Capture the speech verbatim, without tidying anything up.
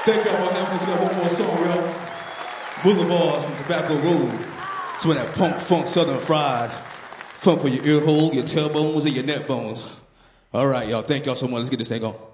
Thank y'all for having us. We got one more song, y'all. Boulevard from Tobacco Road. It's when that punk, funk, southern fried. Funk for your ear hole, your tailbones, and your neck bones. All right, y'all. Thank y'all so much. Let's get this thing on.